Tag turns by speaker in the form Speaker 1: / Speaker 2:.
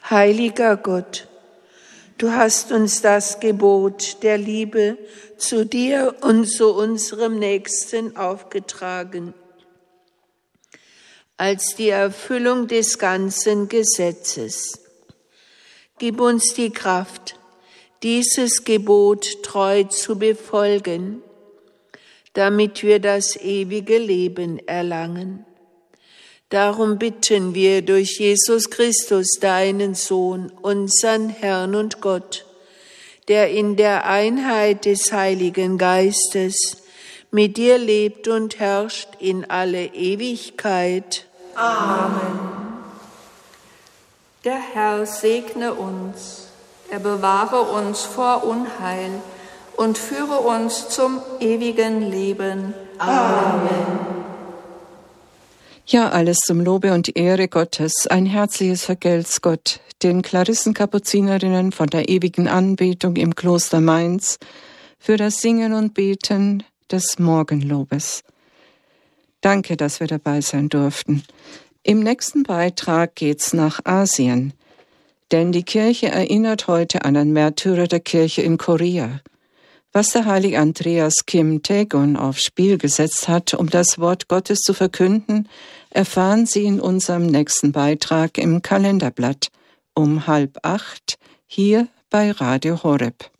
Speaker 1: Heiliger Gott, du hast uns das Gebot der Liebe zu dir und zu unserem Nächsten aufgetragen, als die Erfüllung des ganzen Gesetzes. Gib uns die Kraft, dieses Gebot treu zu befolgen, damit wir das ewige Leben erlangen. Darum bitten wir durch Jesus Christus, deinen Sohn, unseren Herrn und Gott, der in der Einheit des Heiligen Geistes mit dir lebt und herrscht in alle Ewigkeit.
Speaker 2: Amen. Der Herr segne uns, er bewahre uns vor Unheil und führe uns zum ewigen Leben. Amen.
Speaker 3: Ja, alles zum Lobe und Ehre Gottes. Ein herzliches Vergelt's Gott den Klarissenkapuzinerinnen von der ewigen Anbetung im Kloster Mainz für das Singen und Beten des Morgenlobes. Danke, dass wir dabei sein durften. Im nächsten Beitrag geht's nach Asien, denn die Kirche erinnert heute an einen Märtyrer der Kirche in Korea. Was der heilige Andreas Kim Taegon aufs Spiel gesetzt hat, um das Wort Gottes zu verkünden, erfahren Sie in unserem nächsten Beitrag im Kalenderblatt um 7:30 hier bei Radio Horeb.